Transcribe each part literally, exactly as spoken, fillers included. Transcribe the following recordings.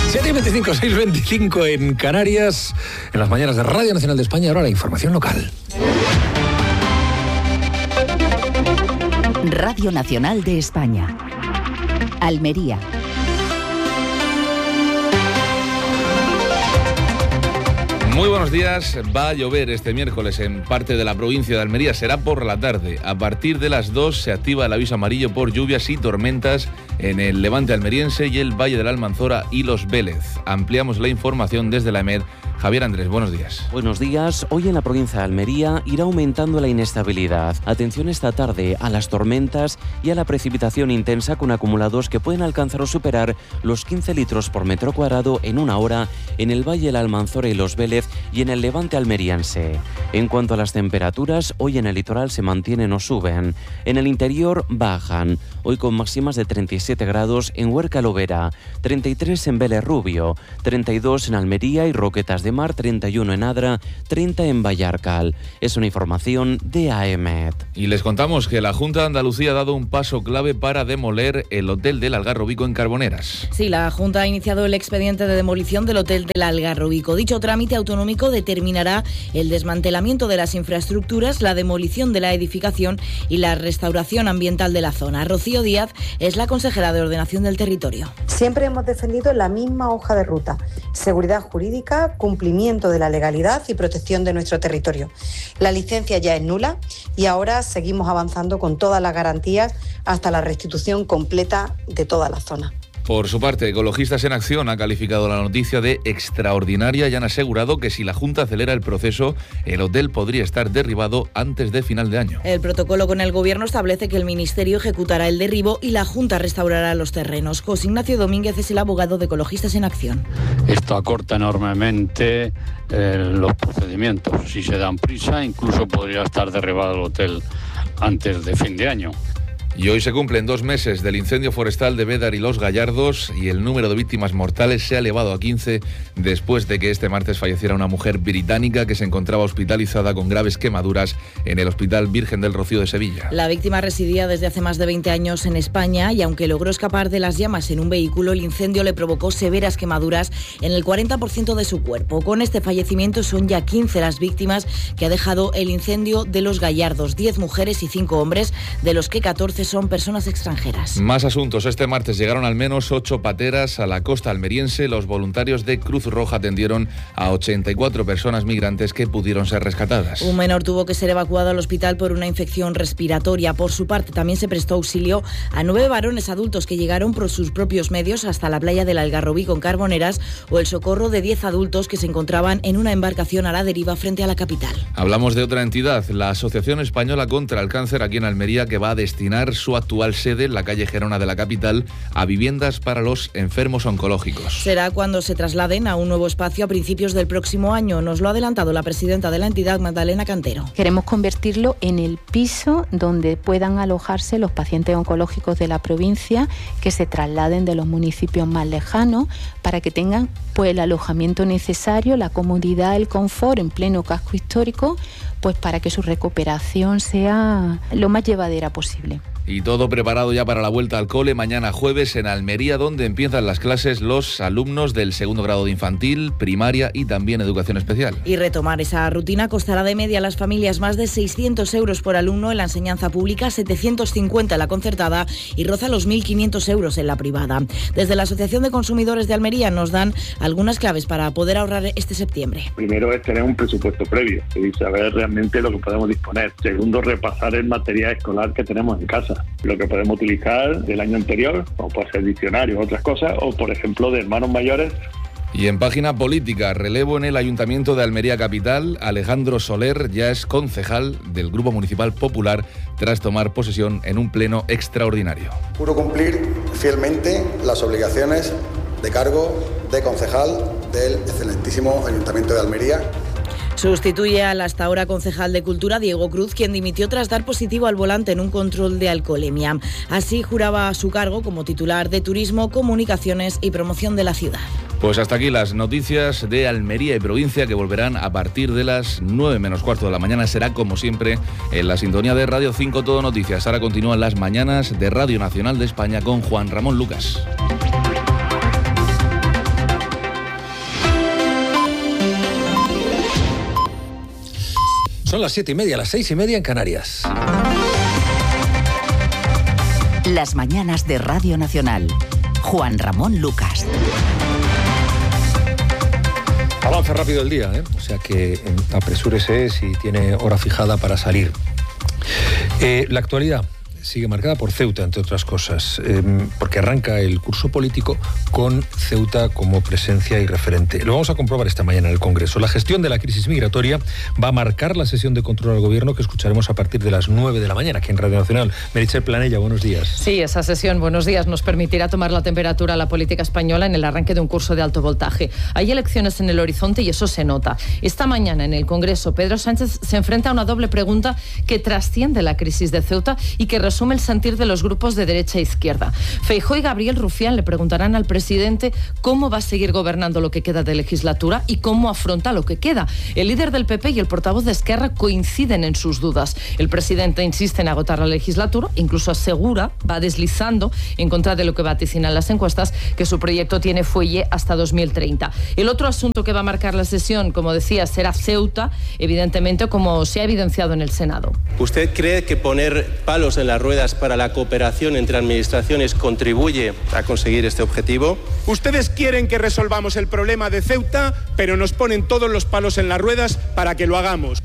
siete y veinticinco, seis y veinticinco en Canarias, en las mañanas de Radio Nacional de España. Ahora la información local. Radio Nacional de España. Almería. Muy buenos días. Va a llover este miércoles en parte de la provincia de Almería. Será por la tarde. A partir de las dos se activa el aviso amarillo por lluvias y tormentas en el levante almeriense y el Valle de la Almanzora y Los Vélez. Ampliamos la información desde la E M E D. Javier Andrés, buenos días. Buenos días. Hoy en la provincia de Almería irá aumentando la inestabilidad. Atención esta tarde a las tormentas y a la precipitación intensa con acumulados que pueden alcanzar o superar los quince litros por metro cuadrado en una hora en el Valle de la Almanzora y Los Vélez y en el levante almeriense. En cuanto a las temperaturas, hoy en el litoral se mantienen o suben. En el interior bajan. Hoy con máximas de treinta y siete grados en Huerca Lovera, treinta y tres en Vélez Rubio, treinta y dos en Almería y Roquetas de Mar, treinta y uno en Adra, treinta en Vallarcal. Es una información de A E M E D. Y les contamos que la Junta de Andalucía ha dado un paso clave para demoler el Hotel del Algarrobico en Carboneras. Sí, la Junta ha iniciado el expediente de demolición del Hotel del Algarrobico. Dicho trámite autonómico determinará el desmantelamiento de las infraestructuras, la demolición de la edificación y la restauración ambiental de la zona. Rocío Díaz es la consejera de Ordenación del Territorio. Siempre hemos defendido la misma hoja de ruta: seguridad jurídica, cumplimiento de la legalidad y protección de nuestro territorio. La licencia ya es nula y ahora seguimos avanzando con todas las garantías hasta la restitución completa de toda la zona. Por su parte, Ecologistas en Acción ha calificado la noticia de extraordinaria y han asegurado que si la Junta acelera el proceso, el hotel podría estar derribado antes de final de año. El protocolo con el Gobierno establece que el Ministerio ejecutará el derribo y la Junta restaurará los terrenos. José Ignacio Domínguez es el abogado de Ecologistas en Acción. Esto acorta enormemente eh, los procedimientos. Si se dan prisa, incluso podría estar derribado el hotel antes de fin de año. Y hoy se cumplen dos meses del incendio forestal de Bédar y Los Gallardos y el número de víctimas mortales se ha elevado a quince después de que este martes falleciera una mujer británica que se encontraba hospitalizada con graves quemaduras en el Hospital Virgen del Rocío de Sevilla. La víctima residía desde hace más de veinte años en España y aunque logró escapar de las llamas en un vehículo, el incendio le provocó severas quemaduras en el cuarenta por ciento de su cuerpo. Con este fallecimiento son ya quince las víctimas que ha dejado el incendio de Los Gallardos, diez mujeres y cinco hombres, de los que catorce son personas extranjeras. Más asuntos. Este martes llegaron al menos ocho pateras a la costa almeriense. Los voluntarios de Cruz Roja atendieron a ochenta y cuatro personas migrantes que pudieron ser rescatadas. Un menor tuvo que ser evacuado al hospital por una infección respiratoria. Por su parte, también se prestó auxilio a nueve varones adultos que llegaron por sus propios medios hasta la playa del Algarrobico en Carboneras, o el socorro de diez adultos que se encontraban en una embarcación a la deriva frente a la capital. Hablamos de otra entidad, la Asociación Española contra el Cáncer aquí en Almería, que va a destinar su actual sede, en la calle Gerona de la capital, a viviendas para los enfermos oncológicos. Será cuando se trasladen a un nuevo espacio a principios del próximo año. Nos lo ha adelantado la presidenta de la entidad, Magdalena Cantero. Queremos convertirlo en el piso donde puedan alojarse los pacientes oncológicos de la provincia que se trasladen de los municipios más lejanos para que tengan pues el alojamiento necesario, la comodidad, el confort en pleno casco histórico, pues para que su recuperación sea lo más llevadera posible. Y todo preparado ya para la vuelta al cole mañana jueves en Almería, donde empiezan las clases los alumnos del segundo grado de infantil, primaria y también educación especial. Y retomar esa rutina costará de media a las familias más de seiscientos euros por alumno en la enseñanza pública, setecientos cincuenta en la concertada y roza los mil quinientos euros en la privada. Desde la Asociación de Consumidores de Almería nos dan algunas claves para poder ahorrar este septiembre. Primero es tener un presupuesto previo y saber realmente lo que podemos disponer. Segundo, repasar el material escolar que tenemos en casa, lo que podemos utilizar del año anterior, como puede ser diccionario o otras cosas, o por ejemplo de hermanos mayores. Y en página política, relevo en el Ayuntamiento de Almería Capital. Alejandro Soler ya es concejal del Grupo Municipal Popular tras tomar posesión en un pleno extraordinario. Juro cumplir fielmente las obligaciones de cargo de concejal del excelentísimo Ayuntamiento de Almería. Sustituye al hasta ahora concejal de Cultura, Diego Cruz, quien dimitió tras dar positivo al volante en un control de alcoholemia. Así juraba su cargo como titular de Turismo, Comunicaciones y Promoción de la ciudad. Pues hasta aquí las noticias de Almería y provincia, que volverán a partir de las nueve menos cuarto de la mañana. Será como siempre en la sintonía de Radio cinco Todo Noticias. Ahora continúan las mañanas de Radio Nacional de España con Juan Ramón Lucas. Son las siete y media, las seis y media en Canarias. Las mañanas de Radio Nacional. Juan Ramón Lucas. Avanza rápido el día, ¿eh? O sea que apresúrese si tiene hora fijada para salir. Eh, la actualidad sigue marcada por Ceuta, entre otras cosas, eh, porque arranca el curso político con Ceuta como presencia y referente. Lo vamos a comprobar esta mañana en el Congreso. La gestión de la crisis migratoria va a marcar la sesión de control al Gobierno que escucharemos a partir de las nueve de la mañana aquí en Radio Nacional. Meritxell Planella, buenos días. Sí, esa sesión, buenos días, nos permitirá tomar la temperatura a la política española en el arranque de un curso de alto voltaje. Hay elecciones en el horizonte y eso se nota. Esta mañana en el Congreso, Pedro Sánchez se enfrenta a una doble pregunta que trasciende la crisis de Ceuta y que resume el sentir de los grupos de derecha e izquierda. Feijóo y Gabriel Rufián le preguntarán al presidente cómo va a seguir gobernando lo que queda de legislatura y cómo afronta lo que queda. El líder del P P y el portavoz de Esquerra coinciden en sus dudas. El presidente insiste en agotar la legislatura, incluso asegura, va deslizando en contra de lo que vaticinan las encuestas, que su proyecto tiene fuelle hasta dos mil treinta. El otro asunto que va a marcar la sesión, como decía, será Ceuta, evidentemente, como se ha evidenciado en el Senado. ¿Usted cree que poner palos en las ruedas para la cooperación entre administraciones contribuye a conseguir este objetivo? Ustedes quieren que resolvamos el problema de Ceuta, pero nos ponen todos los palos en las ruedas para que lo hagamos.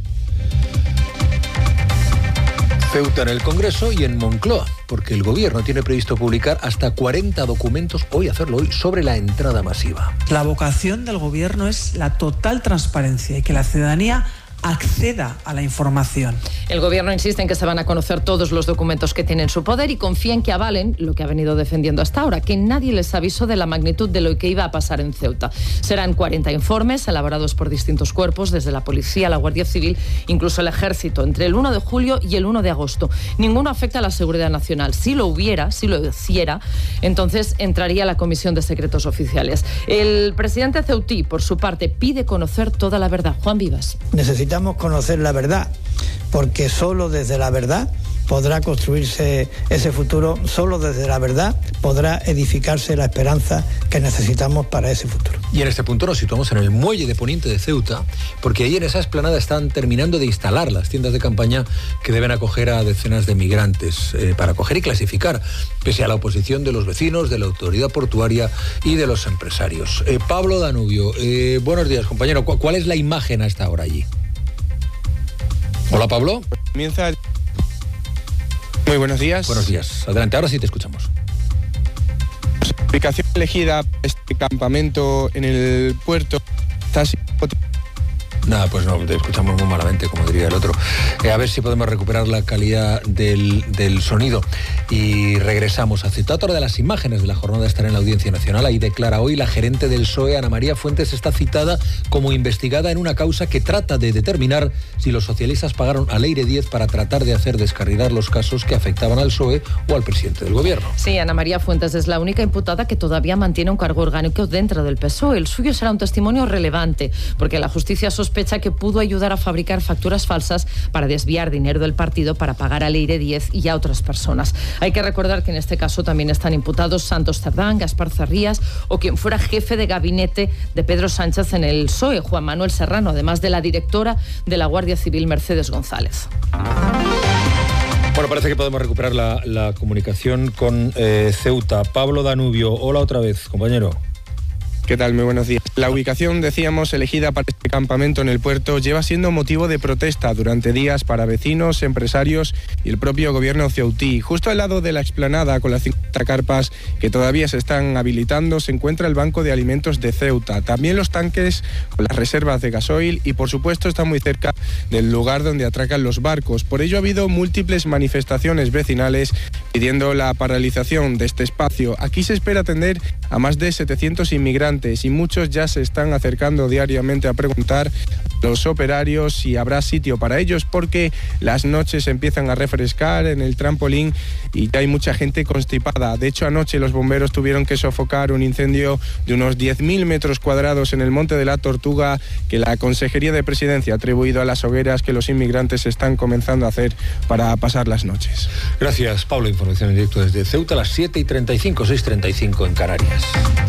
Ceuta en el Congreso y en Moncloa, porque el Gobierno tiene previsto publicar hasta cuarenta documentos, hoy hacerlo hoy, sobre la entrada masiva. La vocación del Gobierno es la total transparencia y que la ciudadanía acceda a la información. El Gobierno insiste en que se van a conocer todos los documentos que tiene en su poder y confía en que avalen lo que ha venido defendiendo hasta ahora, que nadie les avisó de la magnitud de lo que iba a pasar en Ceuta. Serán cuarenta informes elaborados por distintos cuerpos, desde la Policía, la Guardia Civil, incluso el Ejército, entre el uno de julio y el uno de agosto. Ninguno afecta a la seguridad nacional. Si lo hubiera, si lo hiciera, entonces entraría la Comisión de Secretos Oficiales. El presidente ceutí, por su parte, pide conocer toda la verdad. Juan Vivas. Necesitamos conocer la verdad, porque solo desde la verdad podrá construirse ese futuro, solo desde la verdad podrá edificarse la esperanza que necesitamos para ese futuro. Y en este punto nos situamos en el muelle de Poniente de Ceuta, porque ahí en esa explanada están terminando de instalar las tiendas de campaña que deben acoger a decenas de migrantes, eh, para acoger y clasificar, pese a la oposición de los vecinos, de la autoridad portuaria y de los empresarios. Eh, Pablo Danubio, eh, buenos días, compañero. ¿Cuál es la imagen a esta hora allí? Hola, Pablo. Comienza. Muy buenos días. Buenos días. Adelante, ahora sí te escuchamos. La ubicación elegida para este campamento en el puerto está sin... Nada, pues no, te escuchamos muy malamente, como diría el otro. Eh, a ver si podemos recuperar la calidad del, del sonido. Y regresamos a Ceuta. Otra de las imágenes de la jornada estará en la Audiencia Nacional. Ahí declara hoy la gerente del P S O E, Ana María Fuentes, está citada como investigada en una causa que trata de determinar si los socialistas pagaron a Leire Díez para tratar de hacer descarrilar los casos que afectaban al P S O E o al presidente del Gobierno. Sí, Ana María Fuentes es la única imputada que todavía mantiene un cargo orgánico dentro del P S O E. El suyo será un testimonio relevante, porque la justicia sospecha que pudo ayudar a fabricar facturas falsas para desviar dinero del partido para pagar a Leire Díez y a otras personas. Hay que recordar que en este caso también están imputados Santos Cerdán, Gaspar Zarrías o quien fuera jefe de gabinete de Pedro Sánchez en el P S O E, Juan Manuel Serrano, además de la directora de la Guardia Civil, Mercedes González. Bueno, parece que podemos recuperar la, la comunicación con eh, Ceuta. Pablo Danubio, hola otra vez, compañero. ¿Qué tal? Muy buenos días. La ubicación, decíamos, elegida para este campamento en el puerto lleva siendo motivo de protesta durante días para vecinos, empresarios y el propio gobierno ceutí. Justo al lado de la explanada, con las cincuenta carpas que todavía se están habilitando, se encuentra el Banco de Alimentos de Ceuta. También los tanques con las reservas de gasoil y, por supuesto, está muy cerca del lugar donde atracan los barcos. Por ello ha habido múltiples manifestaciones vecinales pidiendo la paralización de este espacio. Aquí se espera atender a más de setecientos inmigrantes y muchos ya se están acercando diariamente a preguntar a los operarios si habrá sitio para ellos, porque las noches empiezan a refrescar en el trampolín y ya hay mucha gente constipada. De hecho, anoche los bomberos tuvieron que sofocar un incendio de unos diez mil metros cuadrados en el Monte de la Tortuga, que la Consejería de Presidencia ha atribuido a las hogueras que los inmigrantes están comenzando a hacer para pasar las noches. Gracias, Pablo. Información en directo desde Ceuta a las siete y treinta y cinco, seis y treinta y cinco en Canarias.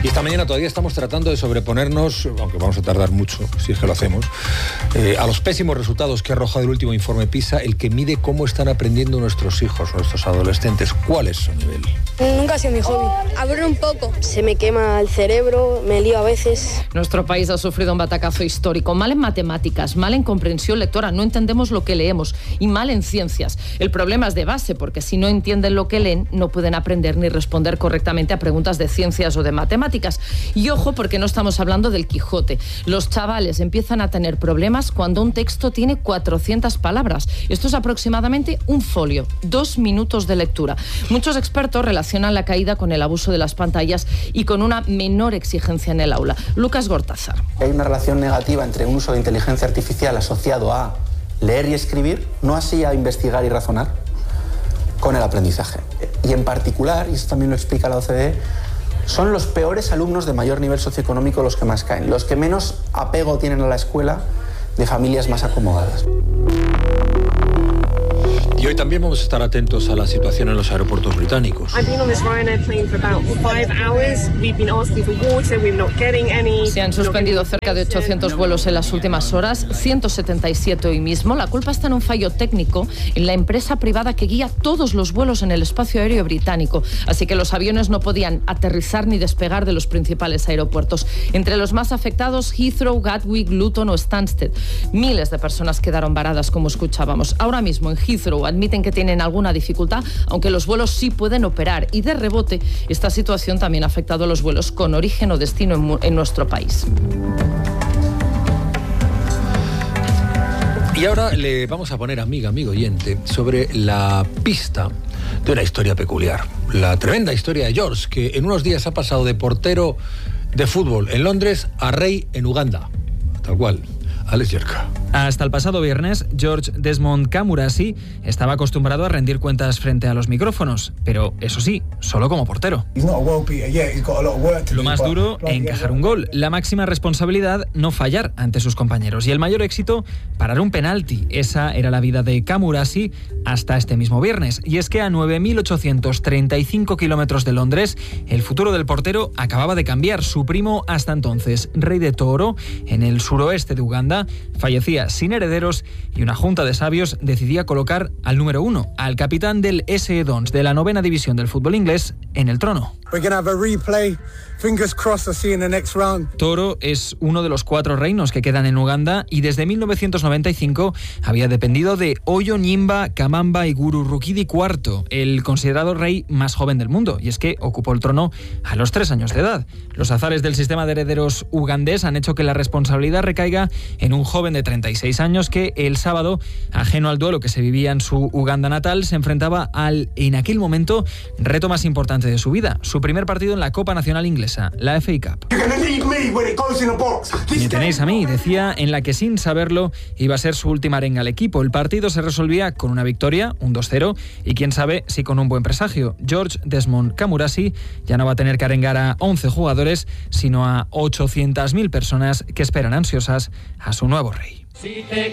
Y esta mañana todavía estamos tratando de sobreponernos, aunque vamos a tardar mucho, si es que lo hacemos, eh, a los pésimos resultados que ha arrojado el último informe PISA, el que mide cómo están aprendiendo nuestros hijos, nuestros adolescentes. ¿Cuál es su nivel? Nunca ha sido mi hobby. Hablo un poco. Se me quema el cerebro, me lío a veces. Nuestro país ha sufrido un batacazo histórico. Mal en matemáticas, mal en comprensión lectora, no entendemos lo que leemos, y mal en ciencias. El problema es de base, porque si no entienden lo que leen, no pueden aprender ni responder correctamente a preguntas de ciencias o de matemáticas. Y ojo, porque no estamos hablando del Quijote. Los chavales empiezan a tener problemas cuando un texto tiene cuatrocientas palabras. Esto es aproximadamente un folio, dos minutos de lectura. Muchos expertos relacionan la caída con el abuso de las pantallas y con una menor exigencia en el aula. Lucas Gortázar. Hay una relación negativa entre un uso de inteligencia artificial asociado a leer y escribir, no así a investigar y razonar, con el aprendizaje. Y en particular, y esto también lo explica la O C D E, son los peores alumnos de mayor nivel socioeconómico los que más caen, los que menos apego tienen a la escuela, de familias más acomodadas. Y hoy también vamos a estar atentos a la situación en los aeropuertos británicos. Se han suspendido cerca de ochocientos vuelos en las últimas horas, ciento setenta y siete hoy mismo. La culpa está en un fallo técnico en la empresa privada que guía todos los vuelos en el espacio aéreo británico. Así que los aviones no podían aterrizar ni despegar de los principales aeropuertos. Entre los más afectados, Heathrow, Gatwick, Luton o Stansted. Miles de personas quedaron varadas, como escuchábamos. Ahora mismo en Heathrow admiten que tienen alguna dificultad, aunque los vuelos sí pueden operar. Y de rebote, esta situación también ha afectado a los vuelos con origen o destino en, en nuestro país. Y ahora le vamos a poner, amiga, amigo oyente, sobre la pista de una historia peculiar. La tremenda historia de George, que en unos días ha pasado de portero de fútbol en Londres a rey en Uganda. Tal cual. Alex Yerka. Hasta el pasado viernes, George Desmond Camurasi estaba acostumbrado a rendir cuentas frente a los micrófonos, pero eso sí, solo como portero. Lo más duro, encajar un gol. La máxima responsabilidad, no fallar ante sus compañeros. Y el mayor éxito, parar un penalti. Esa era la vida de Camurasi hasta este mismo viernes. Y es que a nueve mil ochocientos treinta y cinco kilómetros de Londres, el futuro del portero acababa de cambiar. Su primo, hasta entonces rey de Tooro, en el suroeste de Uganda, fallecía sin herederos y una junta de sabios decidía colocar al número uno, al capitán del S E Dons de la novena división del fútbol inglés, en el trono. Tooro es uno de los cuatro reinos que quedan en Uganda y desde mil novecientos noventa y cinco había dependido de Oyo Nyimba Kamamba Iguru Rukidi cuarto, el considerado rey más joven del mundo, y es que ocupó el trono a los tres años de edad. Los azares del sistema de herederos ugandés han hecho que la responsabilidad recaiga en un joven de treinta y seis años que el sábado, ajeno al duelo que se vivía en su Uganda natal, se enfrentaba al, en aquel momento, reto más importante de su vida, su primer partido en la Copa Nacional Inglesa, la F A Cup. Me tenéis a mí, decía, en la que sin saberlo iba a ser su última arenga al equipo. El partido se resolvía con una victoria, un dos cero, y quién sabe si con un buen presagio. George Desmond Camurasi ya no va a tener que arengar a once jugadores, sino a ochocientas mil personas que esperan ansiosas a su nuevo rey. Si te